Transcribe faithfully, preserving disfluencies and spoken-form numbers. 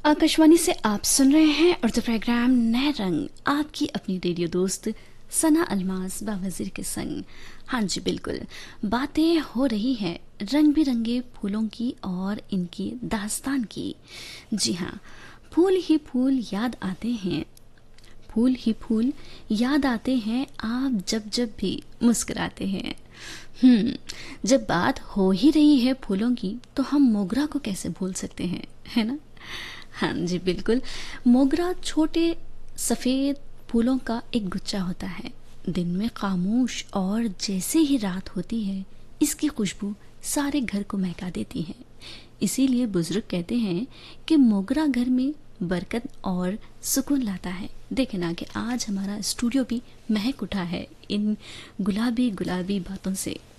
आकाशवाणी से आप सुन रहे हैं उर्दू प्रोग्राम नए रंग, आपकी अपनी रेडियो दोस्त सना अलमास बावजीर के संग। हाँ जी बिल्कुल, बातें हो रही हैं रंग बिरंगे फूलों की और इनकी दास्तान की। जी हाँ, फूल ही फूल याद आते हैं, फूल ही फूल याद आते हैं आप जब जब भी मुस्कुराते हैं। हम्म जब बात हो ही रही है फूलों की तो हम मोगरा को कैसे भूल सकते हैं, है ना। हाँ जी बिल्कुल, मोगरा छोटे सफ़ेद फूलों का एक गुच्छा होता है, दिन में खामोश और जैसे ही रात होती है इसकी खुशबू सारे घर को महका देती है। इसीलिए बुजुर्ग कहते हैं कि मोगरा घर में बरकत और सुकून लाता है। देखे ना कि आज हमारा स्टूडियो भी महक उठा है इन गुलाबी गुलाबी बातों से।